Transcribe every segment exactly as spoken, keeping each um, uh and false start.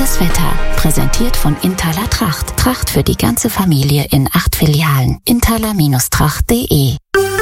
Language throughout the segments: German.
Das Wetter, präsentiert von Intala Tracht. Tracht für die ganze Familie in acht Filialen. intala Tracht punkt de.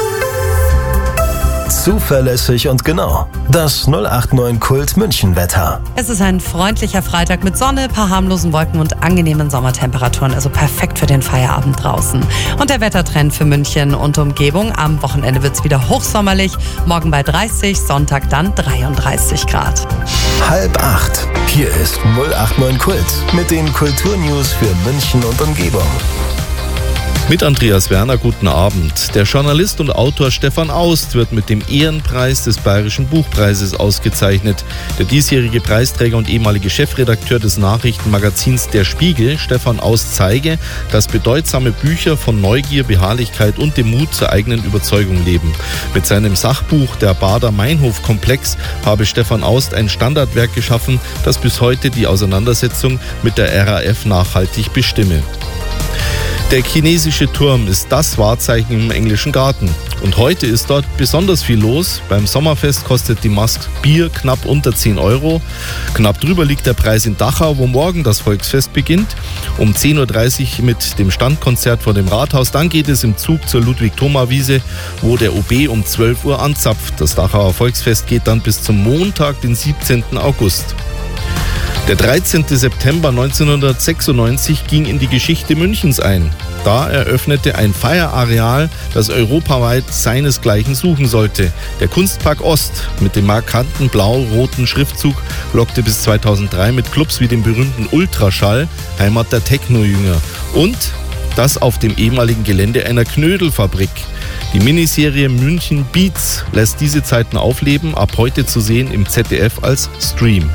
Zuverlässig und genau. Das null acht neun Kult München Wetter. Es ist ein freundlicher Freitag mit Sonne, paar harmlosen Wolken und angenehmen Sommertemperaturen, also perfekt für den Feierabend draußen. Und der Wettertrend für München und Umgebung: am Wochenende wird es wieder hochsommerlich, morgen bei dreißig, Sonntag dann dreiunddreißig Grad. Halb acht. Hier ist null acht neun Kult mit den Kulturnews für München und Umgebung. Mit Andreas Werner, guten Abend. Der Journalist und Autor Stefan Aust wird mit dem Ehrenpreis des Bayerischen Buchpreises ausgezeichnet. Der diesjährige Preisträger und ehemalige Chefredakteur des Nachrichtenmagazins Der Spiegel, Stefan Aust, zeige, dass bedeutsame Bücher von Neugier, Beharrlichkeit und dem Mut zur eigenen Überzeugung leben. Mit seinem Sachbuch Der Baader-Meinhof-Komplex habe Stefan Aust ein Standardwerk geschaffen, das bis heute die Auseinandersetzung mit der R A F nachhaltig bestimme. Der chinesische Turm ist das Wahrzeichen im englischen Garten. Und heute ist dort besonders viel los. Beim Sommerfest kostet die Mask Bier knapp unter zehn Euro. Knapp drüber liegt der Preis in Dachau, wo morgen das Volksfest beginnt. Um zehn Uhr dreißig mit dem Standkonzert vor dem Rathaus. Dann geht es im Zug zur Ludwig-Thoma-Wiese, wo der O B um zwölf Uhr anzapft. Das Dachauer Volksfest geht dann bis zum Montag, den siebzehnten August. Der dreizehnten September neunzehnhundertsechsundneunzig ging in die Geschichte Münchens ein. Da eröffnete ein Feierareal, das europaweit seinesgleichen suchen sollte. Der Kunstpark Ost mit dem markanten blau-roten Schriftzug lockte bis zweitausenddrei mit Clubs wie dem berühmten Ultraschall, Heimat der Techno-Jünger. Und das auf dem ehemaligen Gelände einer Knödelfabrik. Die Miniserie München Beats lässt diese Zeiten aufleben, ab heute zu sehen im Z D F als Stream.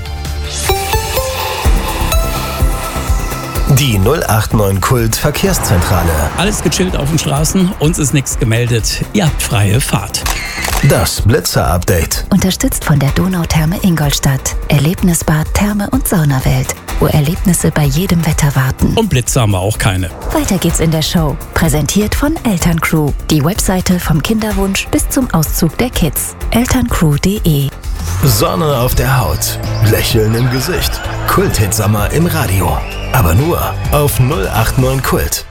Die null acht neun Kult Verkehrszentrale. Alles gechillt auf den Straßen, uns ist nichts gemeldet. Ihr habt freie Fahrt. Das Blitzer-Update. Unterstützt von der Donautherme Ingolstadt. Erlebnisbad, Therme und Saunawelt, wo Erlebnisse bei jedem Wetter warten. Und Blitze haben wir auch keine. Weiter geht's in der Show. Präsentiert von Elterncrew. Die Webseite vom Kinderwunsch bis zum Auszug der Kids. elterncrew punkt de. Sonne auf der Haut. Lächeln im Gesicht. Kult-Hit-Sommer im Radio. Aber nur auf null acht neun Kult.